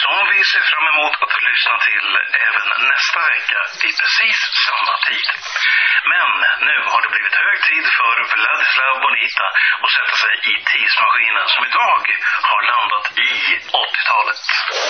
som vi ser fram emot att få lyssna till även nästa vecka i precis samma tid. Men nu har det blivit hög tid för Vladislav Bonita att sätta sig i tidsmaskinen som idag har landat i 80-talet.